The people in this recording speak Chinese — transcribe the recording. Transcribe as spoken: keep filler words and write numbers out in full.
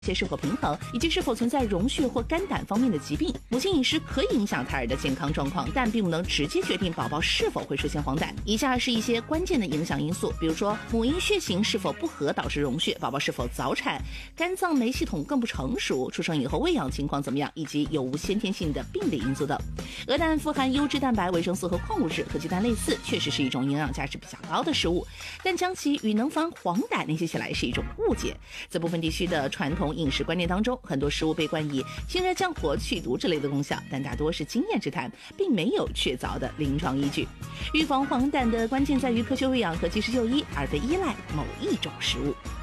些是否平衡，以及是否存在溶血或肝胆方面的疾病。母亲饮食可以影响胎儿的健康状况，但并不能直接决定宝宝是否会出现黄疸。以下是一些关键的影响因素，比如说母婴血型是否不合导致溶血，宝宝是否早产，肝脏酶系统更不成熟，出生以后喂养情况怎么样，以及有无先天性的病理因素等。鹅蛋富含优质蛋白、维生素和矿物质，和鸡蛋类似，确实是一种营养价值比较高的食物，但将其与能防黄疸联系起来是一种误解。在部分地区的传统饮食观念当中，很多食物被冠以清热降火、去毒之类的功效，但大多是经验之谈，并没有确凿的临床依据。预防黄疸的关键在于科学喂养和及时就医，而非依赖某一种食物。